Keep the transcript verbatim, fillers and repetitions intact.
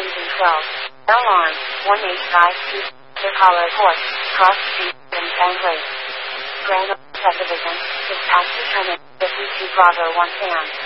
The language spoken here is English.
engine twelve. Alarm, one eight five two, the collar port, cross street, and Banglade. Grand Subdivision, dispatch determined, fifty-two Bravo one Sam.